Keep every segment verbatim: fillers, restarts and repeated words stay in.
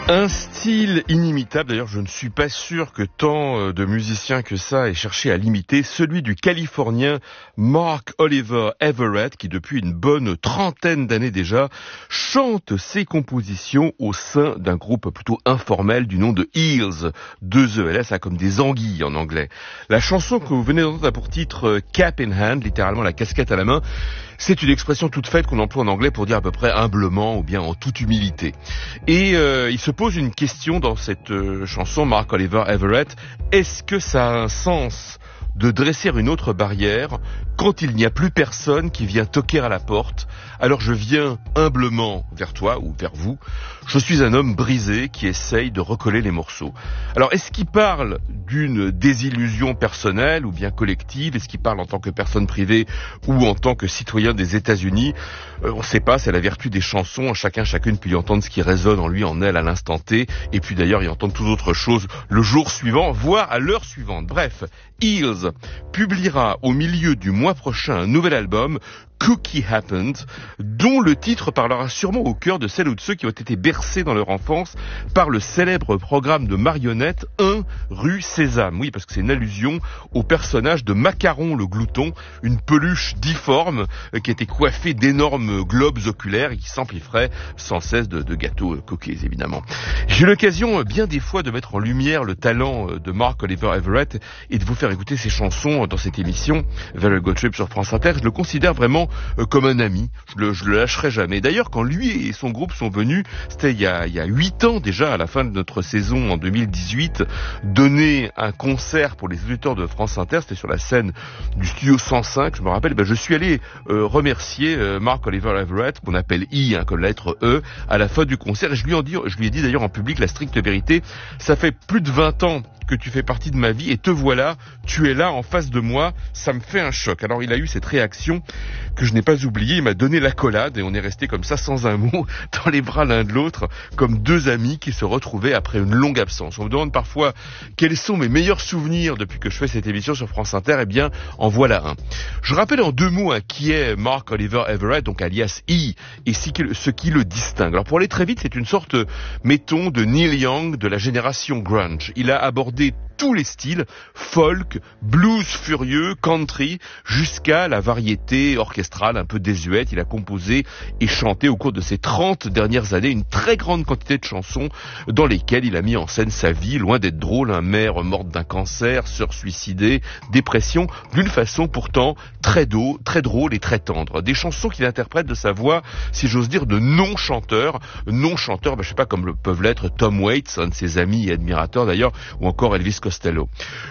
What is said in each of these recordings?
Un style inimitable, d'ailleurs je ne suis pas sûr que tant de musiciens que ça aient cherché à l'imiter, celui du Californien Mark Oliver Everett, qui depuis une bonne trentaine d'années déjà chante ses compositions au sein d'un groupe plutôt informel du nom de Eels, deux E L S, comme des anguilles en anglais. La chanson que vous venez d'entendre a pour titre Cap in Hand, littéralement la casquette à la main. C'est une expression toute faite qu'on emploie en anglais pour dire à peu près humblement ou bien en toute humilité. Et euh, il se pose une question dans cette euh, chanson, Mark Oliver Everett. Est-ce que ça a un sens de dresser une autre barrière quand il n'y a plus personne qui vient toquer à la porte? Alors je viens humblement vers toi ou vers vous. Je suis un homme brisé qui essaye de recoller les morceaux. Alors est-ce qu'il parle d'une désillusion personnelle ou bien collective? Est-ce qu'il parle en tant que personne privée ou en tant que citoyen des États-Unis? euh, On ne sait pas, c'est la vertu des chansons. Chacun, chacune peut y entendre ce qui résonne en lui, en elle, à l'instant T. Et puis d'ailleurs y entendre toute autre chose le jour suivant, voire à l'heure suivante. Bref, Eels publiera au milieu du mois prochain un nouvel album, Cookie Happened, dont le titre parlera sûrement au cœur de celles ou de ceux qui ont été bercés dans leur enfance par le célèbre programme de marionnettes un rue Sésame. Oui, parce que c'est une allusion au personnage de Macaron le glouton, une peluche difforme qui était coiffée d'énormes globes oculaires et qui s'empiffrait sans cesse de, de gâteaux cookies, évidemment. J'ai eu l'occasion bien des fois de mettre en lumière le talent de Mark Oliver Everett et de vous faire écouter ses chansons dans cette émission Very Good Trip sur France Inter. Je le considère vraiment comme un ami, je le, je le lâcherai jamais. D'ailleurs, quand lui et son groupe sont venus, c'était il y a il y a huit ans déjà, à la fin de notre saison en deux mille dix-huit, donner un concert pour les auditeurs de France Inter, c'était sur la scène du studio cent cinq, je me rappelle, ben je suis allé euh, remercier euh, Mark Oliver Everett, qu'on appelle I, hein, comme la lettre E, à la fin du concert, et je lui, en dis, je lui ai dit d'ailleurs en public la stricte vérité, ça fait plus de vingt ans que tu fais partie de ma vie et te voilà, tu es là en face de moi, ça me fait un choc. Alors il a eu cette réaction que je n'ai pas oubliée, il m'a donné l'accolade et on est resté comme ça sans un mot dans les bras l'un de l'autre, comme deux amis qui se retrouvaient après une longue absence. On me demande parfois quels sont mes meilleurs souvenirs depuis que je fais cette émission sur France Inter, eh bien en voilà un. Je rappelle en deux mots hein, qui est Mark Oliver Everett, donc alias E, et ce qui le distingue. Alors pour aller très vite, c'est une sorte, mettons, de Neil Young de la génération grunge. Il a abordé tous les styles, folk, blues furieux, country, jusqu'à la variété orchestrale un peu désuète. Il a composé et chanté au cours de ces trente dernières années une très grande quantité de chansons dans lesquelles il a mis en scène sa vie, loin d'être drôle, un mère morte d'un cancer, sœur suicidée, dépression, d'une façon pourtant très, do, très drôle et très tendre. Des chansons qu'il interprète de sa voix, si j'ose dire, de non-chanteur, non-chanteur, ben, je sais pas, comme le peuvent l'être Tom Waits, un de ses amis et admirateurs d'ailleurs, ou encore Elvis Costello.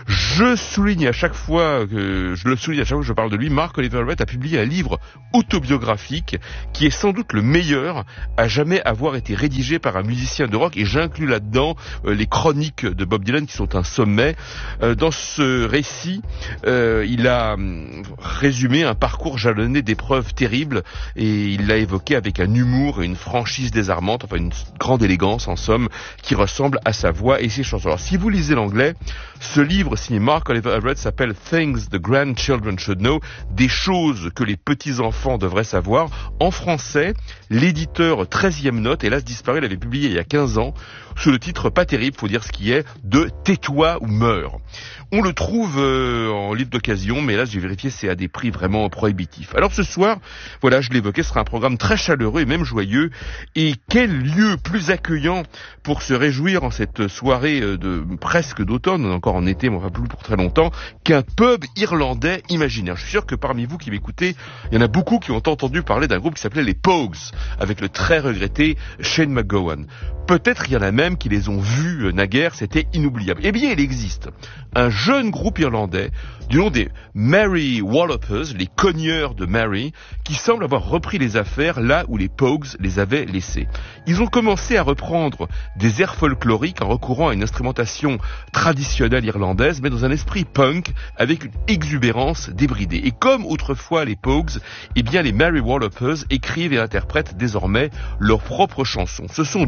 Je souligne à chaque fois que je le souligne à chaque fois que je parle de lui, Mark Oliver Everett a publié un livre autobiographique qui est sans doute le meilleur à jamais avoir été rédigé par un musicien de rock, et j'inclus là-dedans euh, les chroniques de Bob Dylan qui sont un sommet. Euh, dans ce récit, euh, il a hum, résumé un parcours jalonné d'épreuves terribles et il l'a évoqué avec un humour et une franchise désarmante, enfin une grande élégance en somme, qui ressemble à sa voix et ses chansons. Alors si vous lisez l'anglais, ce livre signé Mark Oliver Everett s'appelle Things the Grandchildren Should Know, des choses que les petits-enfants devraient savoir. En français, l'éditeur treizième Note, hélas disparu, l'avait publié il y a quinze ans, sous le titre pas terrible, faut dire ce qui est, de Tais-toi ou meurs. On le trouve euh, en livre d'occasion, mais là j'ai vérifié, c'est à des prix vraiment prohibitifs. Alors ce soir, voilà, je l'évoquais, ce sera un programme très chaleureux et même joyeux. Et quel lieu plus accueillant pour se réjouir en cette soirée de presque d'automne, encore en été, mais enfin plus pour très longtemps, qu'un pub irlandais imaginaire. Je suis sûr que parmi vous qui m'écoutez, il y en a beaucoup qui ont entendu parler d'un groupe qui s'appelait les Pogues, avec le très regretté Shane MacGowan. Peut-être il y en a même qui les ont vus euh, naguère, c'était inoubliable. Eh bien, il existe un jeune groupe irlandais du nom des Mary Wallopers, les cogneurs de Mary, qui semble avoir repris les affaires là où les Pogues les avaient laissées. Ils ont commencé à reprendre des airs folkloriques en recourant à une instrumentation traditionnelle irlandaise, mais dans un esprit punk, avec une exubérance débridée. Et comme autrefois les Pogues, eh bien les Mary Wallopers écrivent et interprètent désormais leurs propres chansons. Ce sont deux frères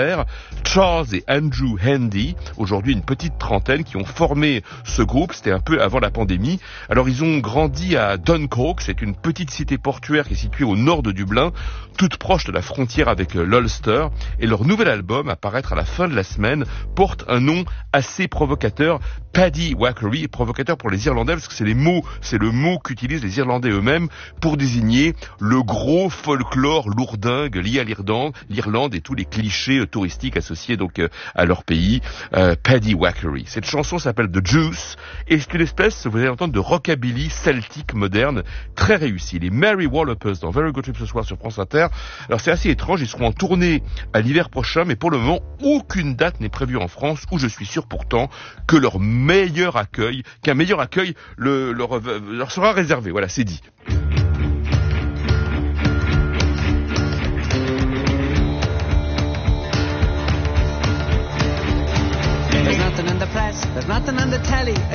frères, Charles et Andrew Handy, aujourd'hui une petite trentaine, qui ont formé ce groupe. C'était un peu avant la pandémie. Alors ils ont grandi à Dunkirk, c'est une petite cité portuaire qui est située au nord de Dublin, toute proche de la frontière avec l'Ulster, et leur nouvel album, à paraître à la fin de la semaine, porte un nom assez provocateur, Paddy Wackery, provocateur pour les Irlandais, parce que c'est les mots, c'est le mot qu'utilisent les Irlandais eux-mêmes pour désigner le gros folklore lourdingue lié à l'Irlande, l'Irlande et tous les clichés touristiques associés donc euh, à leur pays, euh, Paddy Wackery. Cette chanson s'appelle The Juice, et c'est une espèce, vous allez entendre, de rockabilly celtique moderne, très réussi. Les Mary Wallopers dans Very Good Trip ce soir sur France Inter. Alors c'est assez étrange, ils seront en tournée à l'hiver prochain, mais pour le moment, aucune date n'est prévue en France, où je suis sûr pourtant que leur meilleur accueil, qu'un meilleur accueil le, leur, leur sera réservé. Voilà, c'est dit. There's nothing in the press, there's nothing on the telly.